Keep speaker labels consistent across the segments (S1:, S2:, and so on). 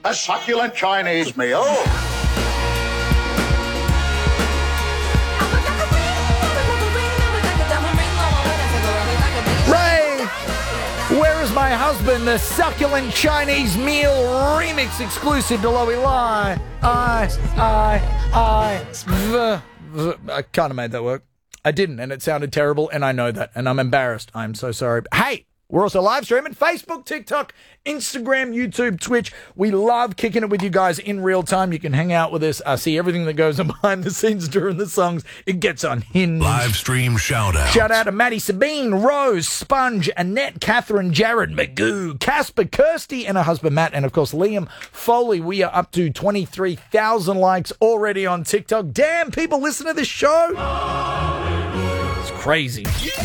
S1: a succulent Chinese meal.
S2: Ray, Where Is My Husband? The succulent Chinese meal remix exclusive to Lowy Lie. I kind of made that work. I didn't, and it sounded terrible, and I know that, and I'm embarrassed. I'm so sorry. Hey, we're also live streaming Facebook, TikTok, Instagram, YouTube, Twitch. We love kicking it with you guys in real time. You can hang out with us, see everything that goes on behind the scenes during the songs. It gets unhinged.
S3: Live stream shout out.
S2: Shout out to Maddie, Sabine, Rose, Sponge, Annette, Catherine, Jared, Magoo, Casper, Kirsty, and her husband Matt, and of course Liam Foley. We are up to 23,000 likes already on TikTok. Damn, people listen to this show. It's crazy.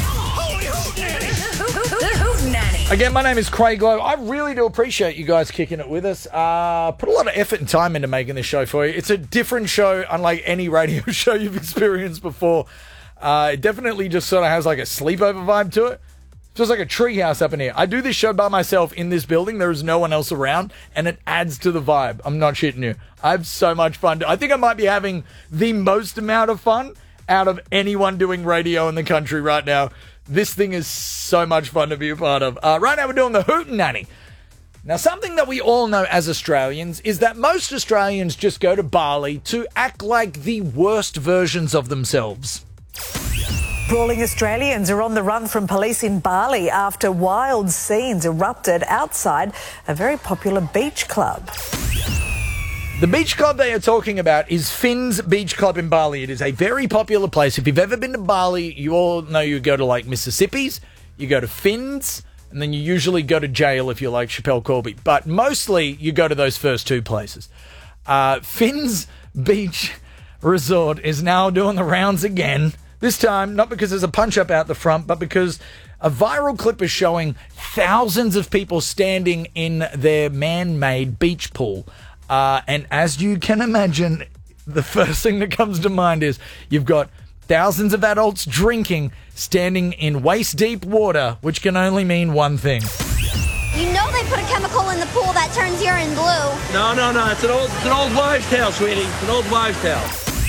S2: Again, my name is Craig Lowe. I really do appreciate you guys kicking it with us. Put a lot of effort and time into making this show for you. It's a different show, unlike any radio show you've experienced before. It definitely just sort of has like a sleepover vibe to it. It's just like a treehouse up in here. I do this show by myself in this building. There is no one else around, and it adds to the vibe. I'm not shitting you. I have so much fun. I think I might be having the most amount of fun out of anyone doing radio in the country right now. This thing is so much fun to be a part of. Right now we're doing the Hootenanny. Now, something that we all know as Australians is that most Australians just go to Bali to act like the worst versions of themselves.
S4: Brawling Australians are on the run from police in Bali after wild scenes erupted outside a very popular beach club.
S2: The beach club they are talking about is Finn's Beach Club in Bali. It is a very popular place. If you've ever been to Bali, you all know you go to like Mississippi's, you go to Finn's, and then you usually go to jail if you're like Chappelle Corby. But mostly you go to those first two places. Finn's Beach Resort is now doing the rounds again. This time, not because there's a punch-up out the front, but because a viral clip is showing thousands of people standing in their man-made beach pool. And as you can imagine, the first thing that comes to mind is you've got thousands of adults drinking, standing in waist-deep water, which can only mean one thing.
S5: You know they put a chemical in the pool that turns urine blue.
S6: No. It's an old wives' tale, sweetie. It's an old wives' tale.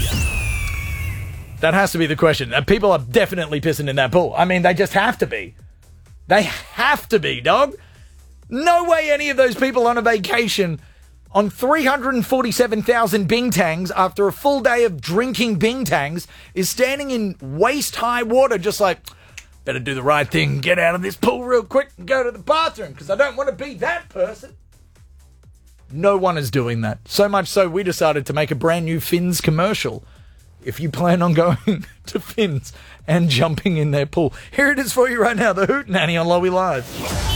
S2: That has to be the question. People are definitely pissing in that pool. I mean, they just have to be. They have to be, dog. No way any of those people on a vacation on 347,000 bintangs after a full day of drinking bintangs is standing in waist-high water just like, better do the right thing, get out of this pool real quick and go to the bathroom because I don't want to be that person. No one is doing that. So much so we decided to make a brand new Finn's commercial. If you plan on going to Finn's and jumping in their pool. Here it is for you right now, the Hootenanny on Lowy Live.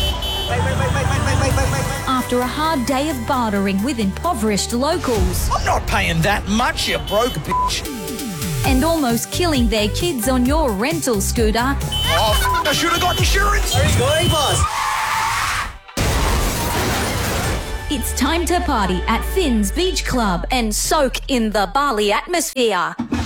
S7: After a hard day of bartering with impoverished locals.
S2: I'm not paying that much, you broke bitch.
S7: And almost killing their kids on your rental scooter.
S2: Oh, I should have got insurance.
S6: Where's going, boss?
S7: It's time to party at Finn's Beach Club and soak in the Bali atmosphere.